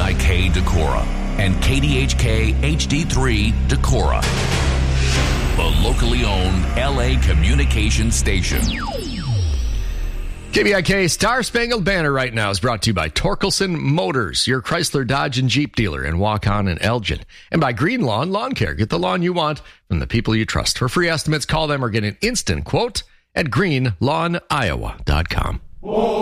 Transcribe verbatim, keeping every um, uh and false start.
I K Decorah and K D H K H D three Decorah, the locally owned L A communications station. K B I K Star Spangled Banner right now is brought to you by Torkelson Motors, your Chrysler, Dodge, and Jeep dealer in Waukon and Elgin. And by Green Lawn Lawn Care. Get the lawn you want from the people you trust. For free estimates, call them or get an instant quote at green lawn iowa dot com.